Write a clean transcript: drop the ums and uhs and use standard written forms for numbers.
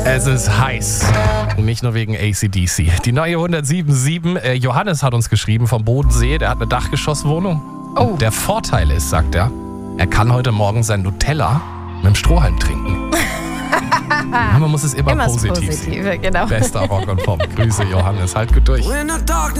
Es ist heiß. Und nicht nur wegen AC/DC. Die neue 107.7. Johannes hat uns geschrieben vom Bodensee. Der hat eine Dachgeschosswohnung. Oh. Der Vorteil ist, sagt er kann heute Morgen sein Nutella mit dem Strohhalm trinken. Man muss es immer positiv sehen. Genau. Bester Rock und Pop. Grüße, Johannes. Halt gut durch.